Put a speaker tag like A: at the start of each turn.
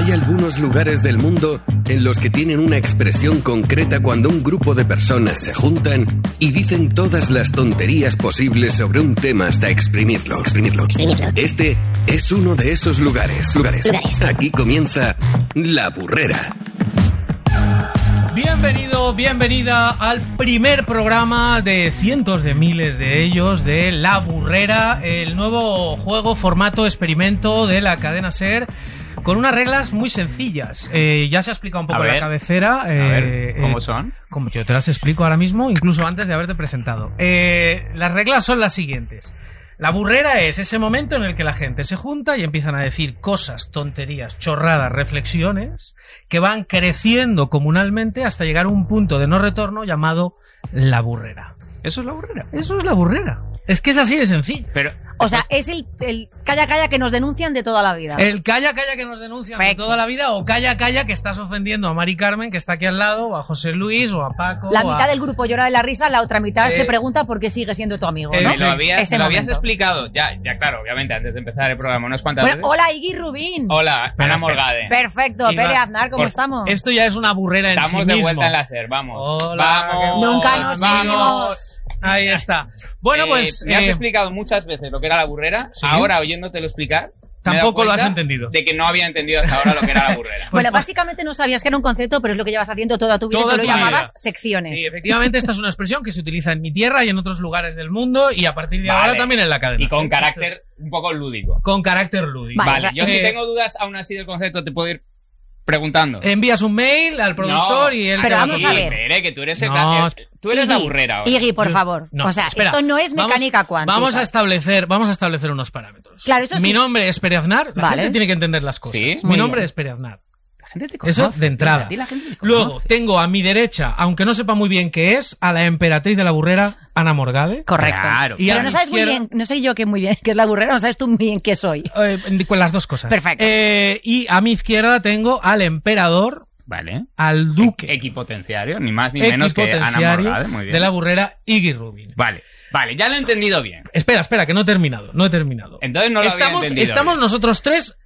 A: Hay algunos lugares del mundo en los que tienen una expresión concreta cuando un grupo de personas se juntan y dicen todas las tonterías posibles sobre un tema hasta exprimirlo. Este es uno de esos lugares. Aquí comienza La Burrera.
B: Bienvenido, bienvenida al primer programa de cientos de miles de ellos de La Burrera, el nuevo juego, formato, experimento de la cadena SER, con unas reglas muy sencillas. Ya se ha explicado un poco en la cabecera.
C: ¿Cómo son?
B: Como yo te las explico ahora mismo, incluso antes de haberte presentado. Las reglas son las siguientes. La burrera es ese momento en el que la gente se junta y empiezan a decir cosas, tonterías, chorradas, reflexiones que van creciendo comunalmente hasta llegar a un punto de no retorno llamado la burrera.
C: ¿Eso es la burrera?
B: Eso es la burrera. Es que es así de sencillo.
C: Pero,
D: o sea, es el calla calla que nos denuncian de toda la vida.
B: El calla calla que nos denuncian de toda la vida, o calla calla que estás ofendiendo a Mari Carmen, que está aquí al lado, o a José Luis, o a Paco.
D: La mitad del grupo llora de la risa, la otra mitad se pregunta por qué sigue siendo tu amigo, ¿no?
C: Me lo habías explicado, ya claro, obviamente, antes de empezar el programa, unas cuantas veces.
D: Hola, Iggy Rubín.
C: Hola, Ana Morgade.
D: Perfecto, Pere Aznar, ¿cómo estamos?
B: Esto ya es una burrera en sí mismo.
C: Estamos de vuelta en la SER, vamos.
B: Hola,
C: vamos.
D: Nunca nos vimos.
B: Ahí está. Bueno, pues...
C: me has explicado muchas veces lo que era la burrera. ¿Sí? Ahora, oyéndotelo explicar,
B: tampoco lo has entendido.
C: De que no había entendido hasta ahora lo que era la burrera.
D: Bueno, básicamente no sabías que era un concepto, pero es lo que llevas haciendo toda tu vida, que lo llamabas secciones.
B: Sí, efectivamente, esta es una expresión que se utiliza en mi tierra y en otros lugares del mundo, y a partir de ahora también en la cadena.
C: Y con carácter un poco lúdico.
B: Con carácter lúdico.
C: Vale, yo si tengo dudas aún así del concepto te puedo ir preguntando.
B: Envías un mail al productor y él...
D: Pero vamos a ver.
C: Espere, que tú eres la burrera ahora.
D: Iggy, por favor.
B: No,
D: o sea,
B: espera,
D: esto no es mecánica cuántica.
B: Vamos a establecer unos parámetros.
D: Claro, eso sí.
B: Mi nombre es Pere Aznar. La gente tiene que entender las cosas. ¿Sí? Mi nombre es Pere Aznar.
C: La gente te conoce.
B: Eso de entrada. Luego, tengo a mi derecha, aunque no sepa muy bien qué es, a la emperatriz de la burrera, Ana Morgade.
D: Correcto.
C: Claro.
D: Y pero no sabes muy bien, no sé yo qué muy bien qué es la burrera, no sabes tú muy bien qué soy.
B: Con las dos cosas.
D: Perfecto.
B: Y a mi izquierda tengo al emperador,
C: vale,
B: al duque.
C: Equipotenciario, ni más ni menos que Ana Morgade. Muy bien.
B: De la burrera, Iggy Rubin.
C: Vale, ya lo he entendido bien.
B: Espera, que no he terminado.
C: Entonces no lo había entendido
B: Estamos
C: bien.
B: nosotros tres